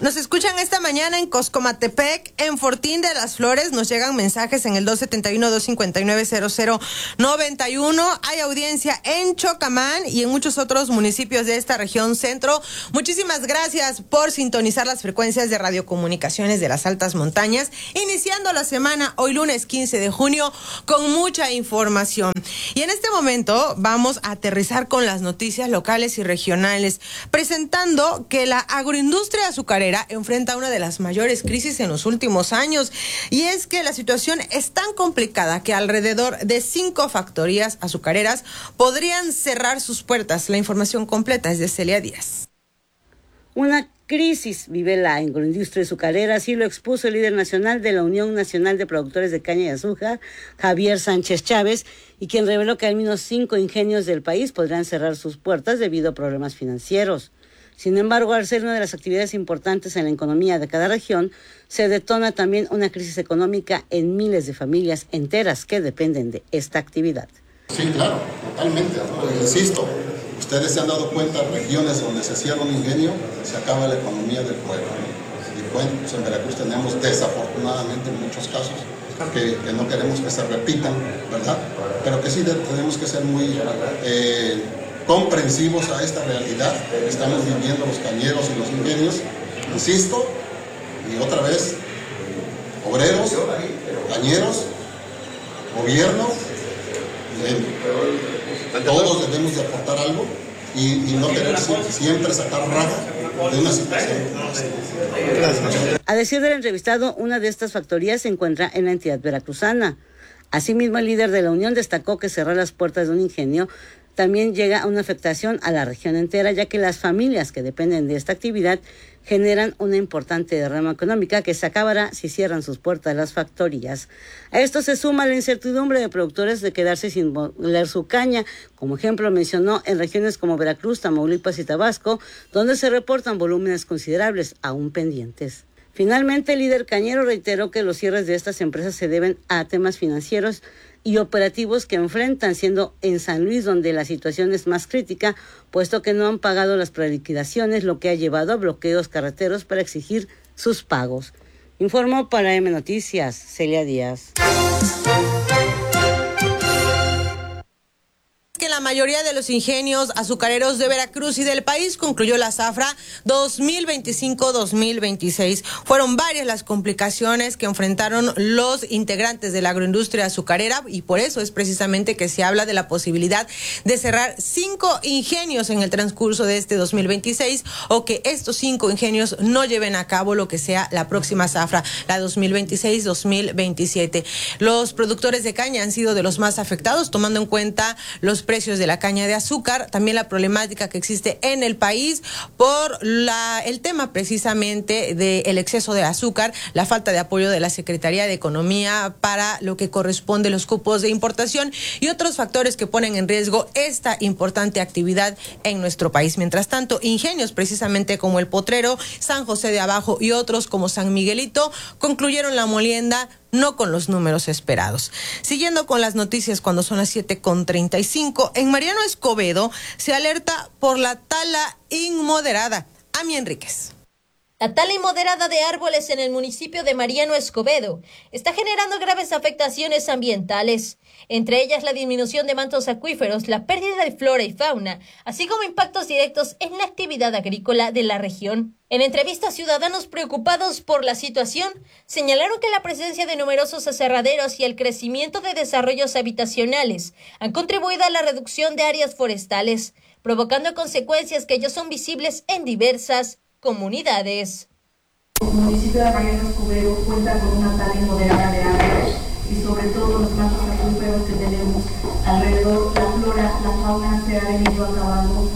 Nos escuchan esta mañana en Coscomatepec, en Fortín de las Flores. Nos llegan mensajes en el 271-259-0091. Hay audiencia en Chocamán y en muchos otros municipios de esta región centro. Muchísimas gracias por sintonizar las frecuencias de radiocomunicaciones de las altas montañas. Iniciando la semana, hoy lunes 15 de junio, con mucha información. Y en este momento vamos a aterrizar con las noticias locales y regionales, presentando que la agroindustria azucarera enfrenta una de las mayores crisis en los últimos años, y es que la situación es tan complicada que alrededor de 5 factorías azucareras podrían cerrar sus puertas. La información completa es de Celia Díaz. Una crisis vive la agroindustria azucarera, así lo expuso el líder nacional de la Unión Nacional de Productores de Caña y Azúcar, Javier Sánchez Chávez, y quien reveló que al menos 5 ingenios del país podrán cerrar sus puertas debido a problemas financieros. Sin embargo, al ser una de las actividades importantes en la economía de cada región, se detona también una crisis económica en miles de familias enteras que dependen de esta actividad. Sí, claro, totalmente. Insisto, ustedes se han dado cuenta, regiones donde se cierra un ingenio, se acaba la economía del pueblo. Y bueno, pues en Veracruz tenemos desafortunadamente muchos casos que no queremos que se repitan, ¿verdad? Pero que sí tenemos que ser muy comprensivos a esta realidad que estamos viviendo los cañeros y los ingenios. Insisto, y otra vez, obreros, cañeros, gobierno, todos debemos de aportar algo y no querer siempre sacar raja de una situación. A decir del entrevistado, una de estas factorías se encuentra en la entidad veracruzana. Asimismo, el líder de la Unión destacó que cerrar las puertas de un ingenio también llega a una afectación a la región entera, ya que las familias que dependen de esta actividad generan una importante derrama económica que se acabará si cierran sus puertas las factorías. A esto se suma la incertidumbre de productores de quedarse sin moler su caña. Como ejemplo mencionó en regiones como Veracruz, Tamaulipas y Tabasco, donde se reportan volúmenes considerables aún pendientes. Finalmente, el líder cañero reiteró que los cierres de estas empresas se deben a temas financieros y operativos que enfrentan, siendo en San Luis donde la situación es más crítica, puesto que no han pagado las preliquidaciones, lo que ha llevado a bloqueos carreteros para exigir sus pagos. Informó para M Noticias, Celia Díaz. Que la mayoría de los ingenios azucareros de Veracruz y del país concluyó la zafra 2025-2026. Fueron varias las complicaciones que enfrentaron los integrantes de la agroindustria azucarera, y por eso es precisamente que se habla de la posibilidad de cerrar 5 ingenios en el transcurso de este 2026, o que estos 5 ingenios no lleven a cabo lo que sea la próxima zafra, la 2026-2027. Los productores de caña han sido de los más afectados, tomando en cuenta los precios de la caña de azúcar, también la problemática que existe en el país por el tema precisamente del exceso de azúcar, la falta de apoyo de la Secretaría de Economía para lo que corresponde los cupos de importación y otros factores que ponen en riesgo esta importante actividad en nuestro país. Mientras tanto, ingenios precisamente como el Potrero, San José de Abajo y otros como San Miguelito concluyeron la molienda no con los números esperados. Siguiendo con las noticias cuando son las 7:35, en Mariano Escobedo se alerta por la tala inmoderada. Ami Enríquez. La tala inmoderada de árboles en el municipio de Mariano Escobedo está generando graves afectaciones ambientales, entre ellas la disminución de mantos acuíferos, la pérdida de flora y fauna, así como impactos directos en la actividad agrícola de la región. En entrevista a ciudadanos preocupados por la situación, señalaron que la presencia de numerosos aserraderos y el crecimiento de desarrollos habitacionales han contribuido a la reducción de áreas forestales, provocando consecuencias que ya son visibles en diversas comunidades. El municipio de Mariano Escobedo cuenta con una tala inmoderada de árboles y sobre todo los mantos acuíferos que tenemos alrededor, la flora, la fauna se ha venido acabando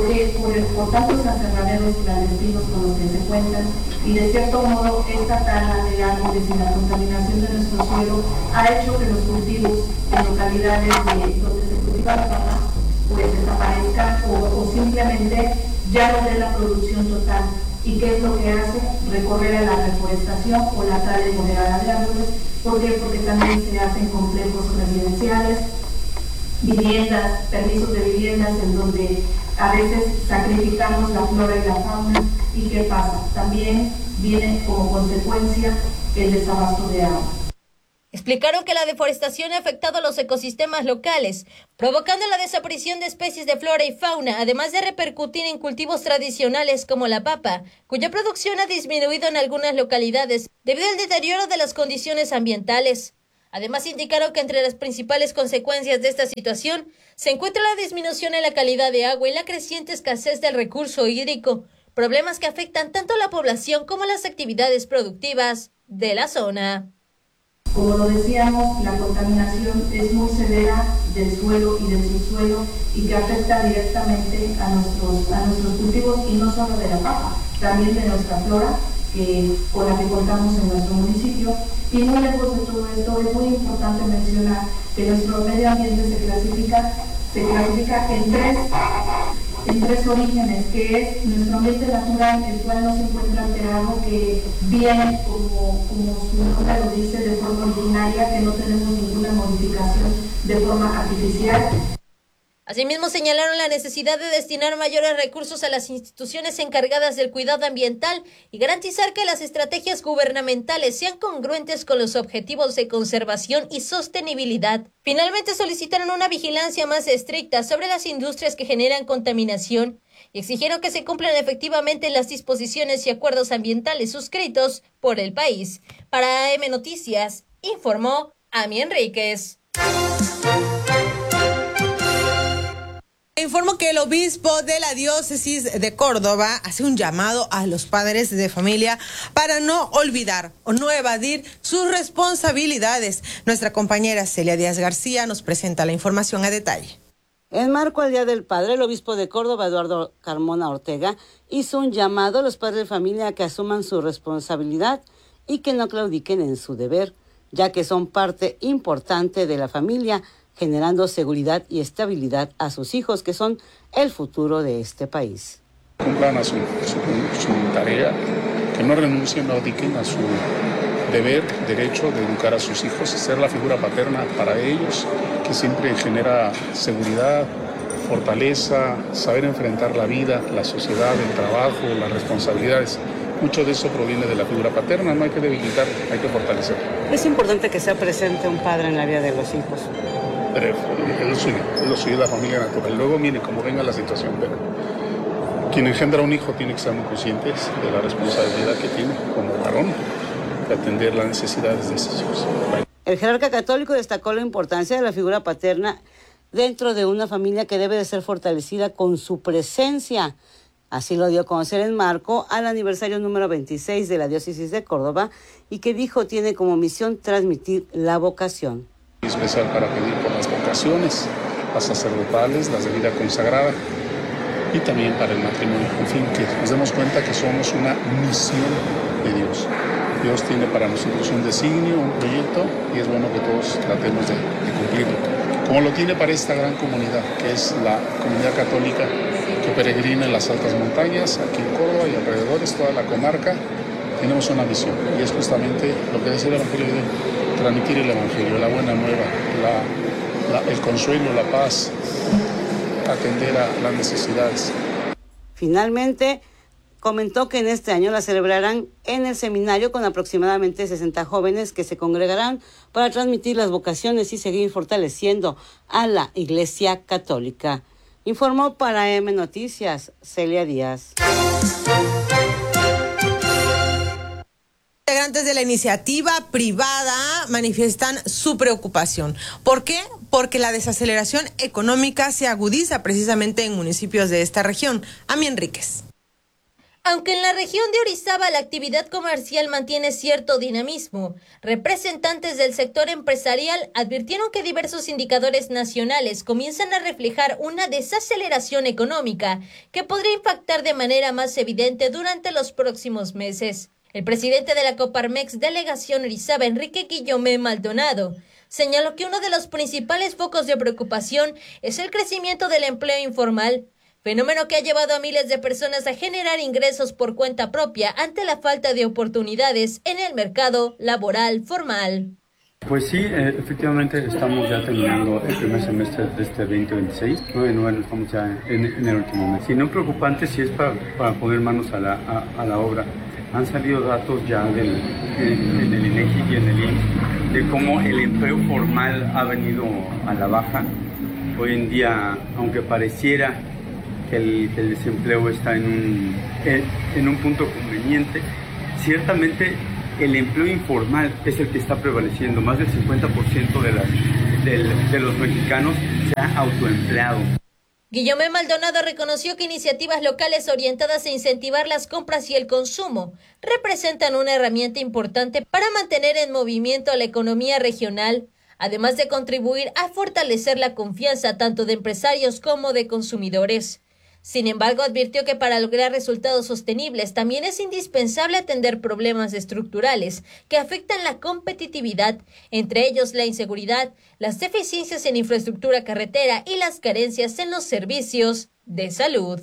por tantos aserraderos clandestinos con los que se cuentan, y de cierto modo esta tala de árboles y la contaminación de nuestro suelo ha hecho que los cultivos en localidades donde se cultiva la fauna pues desaparezcan o simplemente ya no den la producción total. ¿Y qué es lo que hace? Recorrer a la reforestación o la tala moderada de árboles. ¿Por qué? Porque también se hacen complejos residenciales, viviendas, permisos de viviendas en donde A veces sacrificamos la flora y la fauna, ¿y qué pasa? También viene como consecuencia el desabasto de agua. Explicaron que la deforestación ha afectado a los ecosistemas locales, provocando la desaparición de especies de flora y fauna, además de repercutir en cultivos tradicionales como la papa, cuya producción ha disminuido en algunas localidades debido al deterioro de las condiciones ambientales. Además, indicaron que entre las principales consecuencias de esta situación se encuentra la disminución en la calidad de agua y la creciente escasez del recurso hídrico, problemas que afectan tanto a la población como a las actividades productivas de la zona. Como lo decíamos, la contaminación es muy severa del suelo y del subsuelo y que afecta directamente a nuestros cultivos, y no solo de la papa, también de nuestra flora con la que contamos en nuestro municipio. Y muy lejos de todo esto, es muy importante mencionar que nuestro medio ambiente se clasifica en tres orígenes, que es nuestro ambiente natural, el cual no se encuentra alterado, que viene, como su nombre lo dice, de forma originaria, que no tenemos ninguna modificación de forma artificial. Asimismo, señalaron la necesidad de destinar mayores recursos a las instituciones encargadas del cuidado ambiental y garantizar que las estrategias gubernamentales sean congruentes con los objetivos de conservación y sostenibilidad. Finalmente, solicitaron una vigilancia más estricta sobre las industrias que generan contaminación y exigieron que se cumplan efectivamente las disposiciones y acuerdos ambientales suscritos por el país. Para AM Noticias, informó Ami Enríquez. Informo que el obispo de la diócesis de Córdoba hace un llamado a los padres de familia para no olvidar o no evadir sus responsabilidades. Nuestra compañera Celia Díaz García nos presenta la información a detalle. En marco al Día del Padre, el obispo de Córdoba, Eduardo Carmona Ortega, hizo un llamado a los padres de familia a que asuman su responsabilidad y que no claudiquen en su deber, ya que son parte importante de la familia, generando seguridad y estabilidad a sus hijos, que son el futuro de este país. Cumplan a su tarea, que no renuncien, no abdiquen a su deber, derecho de educar a sus hijos, ser la figura paterna para ellos, que siempre genera seguridad, fortaleza, saber enfrentar la vida, la sociedad, el trabajo, las responsabilidades. Mucho de eso proviene de la figura paterna, no hay que debilitar, hay que fortalecer. Es importante que sea presente un padre en la vida de los hijos. Pero es lo suyo, la familia natural. Luego, mire, como venga la situación, pero quien engendra un hijo tiene que estar muy consciente de la responsabilidad que tiene como varón de atender las necesidades de esos hijos. El jerarca católico destacó la importancia de la figura paterna dentro de una familia que debe de ser fortalecida con su presencia. Así lo dio a conocer en marco al aniversario número 26 de la diócesis de Córdoba, y que dijo tiene como misión transmitir la vocación. Especial para pedir por las vocaciones, las sacerdotales, las de vida consagrada y también para el matrimonio. En fin, que nos demos cuenta que somos una misión de Dios. Dios tiene para nosotros un designio, un proyecto, y es bueno que todos tratemos de cumplirlo. Como lo tiene para esta gran comunidad, que es la comunidad católica que peregrina en las altas montañas, aquí en Córdoba y alrededores, toda la comarca. Tenemos una misión, y es justamente lo que dice el Evangelio de hoy, transmitir el Evangelio, la buena nueva, el consuelo, la paz, atender a las necesidades. Finalmente, comentó que en este año la celebrarán en el seminario con aproximadamente 60 jóvenes que se congregarán para transmitir las vocaciones y seguir fortaleciendo a la Iglesia Católica. Informó para AM Noticias, Celia Díaz. Integrantes de la iniciativa privada manifiestan su preocupación. ¿Por qué? Porque la desaceleración económica se agudiza precisamente en municipios de esta región. Ami Enríquez. Aunque en la región de Orizaba la actividad comercial mantiene cierto dinamismo, representantes del sector empresarial advirtieron que diversos indicadores nacionales comienzan a reflejar una desaceleración económica que podría impactar de manera más evidente durante los próximos meses. El presidente de la Coparmex Delegación Orizaba, Enrique Guillomé Maldonado, señaló que uno de los principales focos de preocupación es el crecimiento del empleo informal, fenómeno que ha llevado a miles de personas a generar ingresos por cuenta propia ante la falta de oportunidades en el mercado laboral formal. Pues sí, efectivamente estamos ya terminando el primer semestre de este 2026. Bueno, estamos ya en el último mes. Si no preocupante, sí es para poner manos a la obra. Han salido datos ya en el INEGI y en el IMSS de cómo el empleo formal ha venido a la baja. Hoy en día, aunque pareciera que el desempleo está en un punto conveniente, ciertamente el empleo informal es el que está prevaleciendo. Más del 50% de los mexicanos se ha autoempleado. Guillomé Maldonado reconoció que iniciativas locales orientadas a incentivar las compras y el consumo representan una herramienta importante para mantener en movimiento la economía regional, además de contribuir a fortalecer la confianza tanto de empresarios como de consumidores. Sin embargo, advirtió que para lograr resultados sostenibles también es indispensable atender problemas estructurales que afectan la competitividad, entre ellos la inseguridad, las deficiencias en infraestructura carretera y las carencias en los servicios de salud.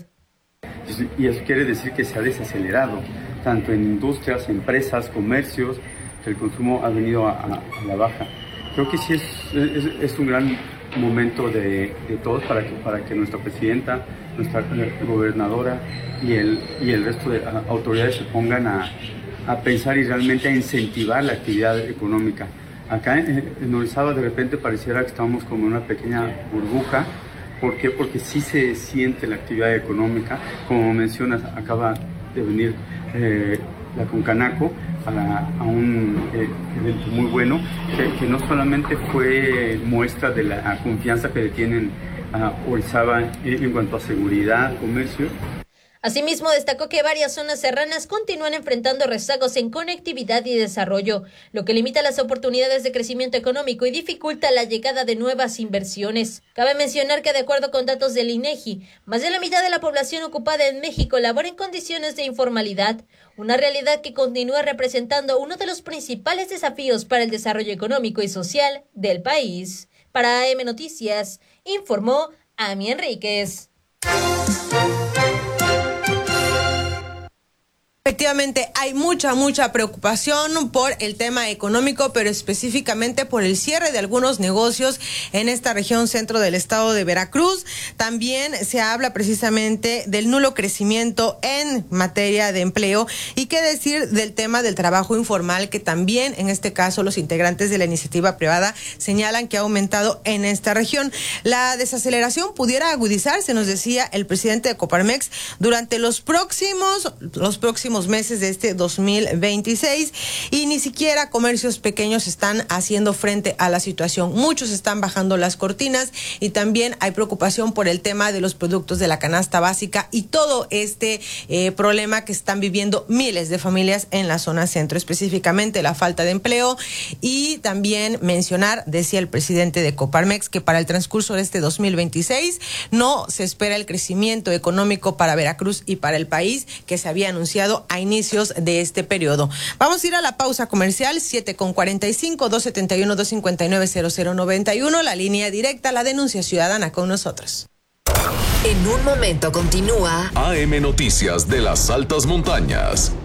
Y eso quiere decir que se ha desacelerado, tanto en industrias, empresas, comercios, que el consumo ha venido a la baja. Creo que sí es un gran momento de todos para que nuestra presidenta, nuestra gobernadora y el resto de autoridades se pongan a pensar y realmente a incentivar la actividad económica. Acá en Orizaba de repente pareciera que estamos como en una pequeña burbuja. ¿Por qué? Porque sí se siente la actividad económica. Como mencionas, acaba de venir la Concanaco a un evento muy bueno, que no solamente fue muestra de la confianza que le tienen a Orizaba en cuanto a seguridad, comercio. Asimismo, destacó que varias zonas serranas continúan enfrentando rezagos en conectividad y desarrollo, lo que limita las oportunidades de crecimiento económico y dificulta la llegada de nuevas inversiones. Cabe mencionar que, de acuerdo con datos del INEGI, más de la mitad de la población ocupada en México labora en condiciones de informalidad, una realidad que continúa representando uno de los principales desafíos para el desarrollo económico y social del país. Para AM Noticias, informó Ami Enríquez. Efectivamente, hay mucha preocupación por el tema económico, pero específicamente por el cierre de algunos negocios en esta región centro del estado de Veracruz. También se habla precisamente del nulo crecimiento en materia de empleo y qué decir del tema del trabajo informal, que también en este caso los integrantes de la iniciativa privada señalan que ha aumentado en esta región. La desaceleración pudiera agudizarse, nos decía el presidente de Coparmex, durante los próximos meses de este 2026, y ni siquiera comercios pequeños están haciendo frente a la situación. Muchos están bajando las cortinas y también hay preocupación por el tema de los productos de la canasta básica y todo este problema que están viviendo miles de familias en la zona centro, específicamente la falta de empleo. Y también mencionar, decía el presidente de Coparmex, que para el transcurso de este 2026 no se espera el crecimiento económico para Veracruz y para el país que se había anunciado a inicios de este periodo. Vamos a ir a la pausa comercial, 7:45, 271-259-0091, la línea directa, la denuncia ciudadana con nosotros. En un momento continúa AM Noticias de las Altas Montañas.